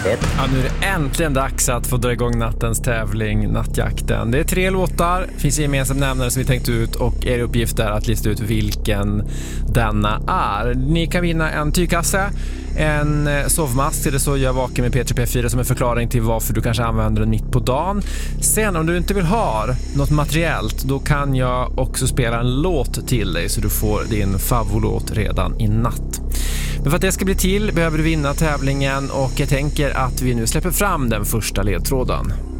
1. Ja, nu är det äntligen dags att få dra igång nattens tävling, Nattjakten. Det är 3 låtar, finns en gemensam nämnare som vi tänkt ut och er uppgift är att lista ut vilken denna är. Ni kan vinna en tygkasse, en sovmask till det så jag vaken med P3 P4 som en förklaring till varför du kanske använder den mitt på dagen. Sen om du inte vill ha något materiellt, då kan jag också spela en låt till dig så du får din favoritlåt redan i natt. Men för att det ska bli till behöver du vinna tävlingen och jag tänker att vi nu släpper fram den första ledtråden.